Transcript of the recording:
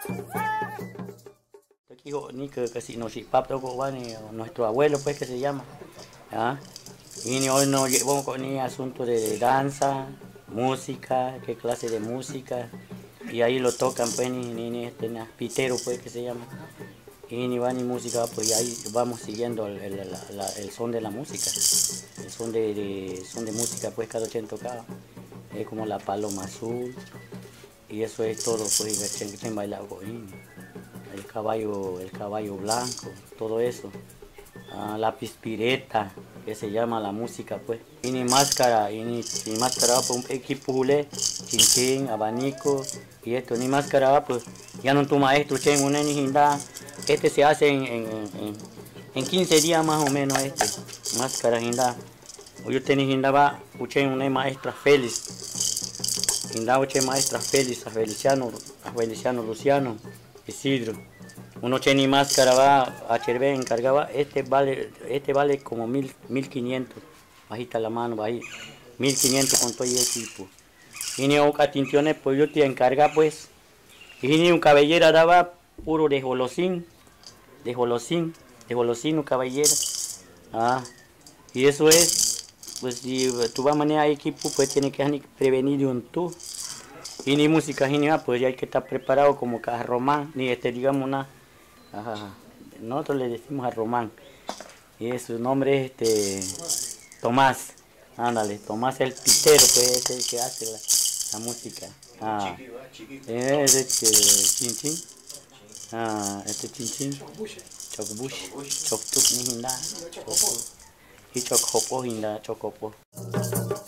Nuestro abuelo pues que se llama. ¿Ah? Y hoy nos llevamos con el asunto de danza, música, qué clase de música. Y ahí lo tocan pues pitero pues que se llama. Y ni va ni música, pues ahí vamos siguiendo el son de la música. El son de música pues cada quien tocaba. Es como la paloma azul. Y eso es todo pues que bailado con el caballo blanco, todo eso. La pispireta, que se llama la música pues. Y ni máscara, ni máscara pues un equipo julé, chinchín, abanico, y esto, ni máscara pues, ya no tu maestro, chen, una ni hinda. Este se hace en 15 días más o menos máscara hinda. Yo tenía hinda va, uchen una maestra Félix. Hinda uche maestra Félix, a Feliciano Luciano, Isidro. Uno tiene máscara va a Chervé encargaba, este vale como 1500, bajita la mano, bajita, 1500 con todo el equipo. Y ni un catintiones pues yo te encarga pues, y ni un cabellera daba puro de jolosín, un cabellera. Y eso es, pues si tú vas a manejar equipo pues tienes que prevenir de un tú. Y ni música genial, pues ya hay que estar preparado como que a Román, ni digamos una. Ajá. Nosotros le decimos a Román. Y su nombre es Tomás. Ándale, Tomás el pitero, pues es el que hace la música. Es Chinchín. Chinchín. Chocbush. Choctuc ni hinda. Y Chocopo hinda, Chocopo.